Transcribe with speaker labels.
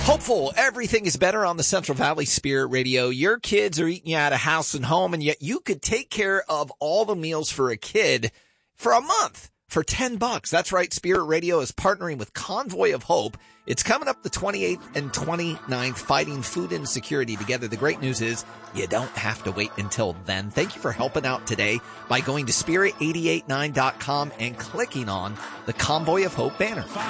Speaker 1: Hopeful, everything is better on the Central Valley Spirit Radio. Your kids are eating you out of house and home, and yet you could take care of all the meals for a kid for a month for $10. That's right. Spirit Radio is partnering with Convoy of Hope. It's coming up the 28th and 29th, fighting food insecurity together. The great news is you don't have to wait until then. Thank you for helping out today by going to spirit889.com and clicking on the Convoy of Hope banner.